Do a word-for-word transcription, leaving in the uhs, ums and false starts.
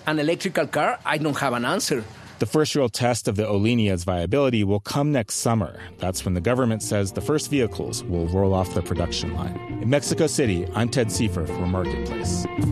an electrical car, I don't have an answer. The first real test of the Aulinia's viability will come next summer. That's when the government says the first vehicles will roll off the production line. In Mexico City, I'm Ted Seifer for Marketplace.